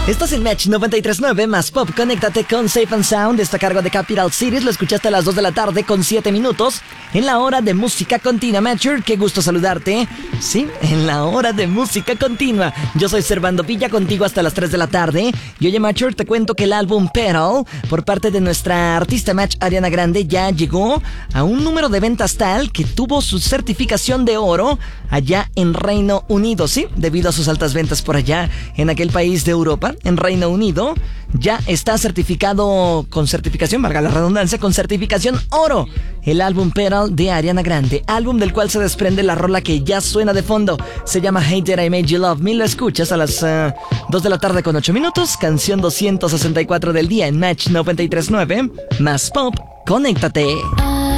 Estás en Match 93.9 más Pop. Conéctate con Safe and Sound. Está a cargo de Capital Cities. Lo escuchaste a las 2 de la tarde con 7 minutos. En la hora de música continua. Matcher, qué gusto saludarte. Sí, en la hora de música continua. Yo soy Servando Villa, contigo hasta las 3 de la tarde. Y oye, Matcher, te cuento que el álbum Petal, por parte de nuestra artista Match Ariana Grande, ya llegó a un número de ventas tal que tuvo su certificación de oro allá en Reino Unido. Sí, debido a sus altas ventas por allá en aquel país de Europa. En Reino Unido ya está certificado con certificación, valga la redundancia, con certificación oro, el álbum Petal de Ariana Grande, álbum del cual se desprende la rola que ya suena de fondo. Se llama Hey Did I Made You Love Me. Lo escuchas a las 2 de la tarde con 8 minutos, canción 264 del día en Match 93.9 más Pop. Conéctate.